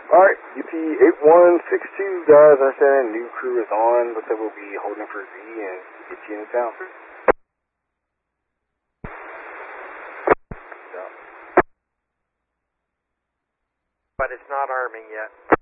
Alright, UP8162, guys, I said new crew is on. Looks like we'll be holding for Z and get you in town. But it's not arming yet.